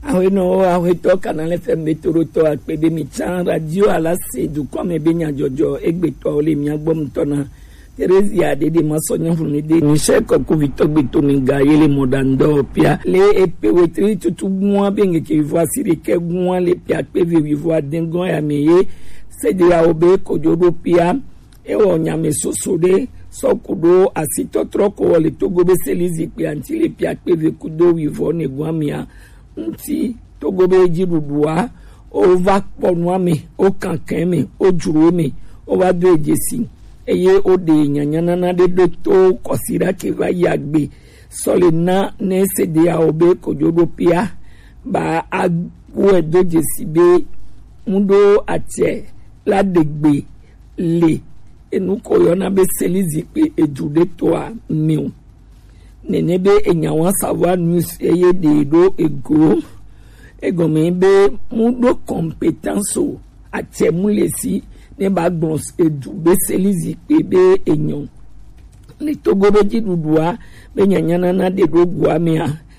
aweno aweto Canal FM betoroto akpebe mi chan radio ala sedu comme benya jojo egbeto ole mi agbomtona Teresia de masonya funide ni sheko kuvito gbito mi gayele modando pia le epewetri tutu gwa benge ki voa sirike gwa le pia peve vi voa dengon ya meye sede ya obe kojodo pia e onyame sosode sokudo asito troko le togobe selizi pia ntile pia peve kudo wi vo ne gwamia nti togobe jirudua o va ponwame o kankeme o jurume o wa do ejesi eye ode nyanyana na de to kosira ke va yagbe solena ne sede ya obe kojodo pia ba agbo edoje sibe mundo atie la degbe le enuko yona be selizi pe ejude to a miu nenebe enyawan savoir news eye de do ego egome be mundo compétence atie mulesi ne ba gbons ejube selizi pe be enyon le togo be jidudua be nyanyana na de do guamia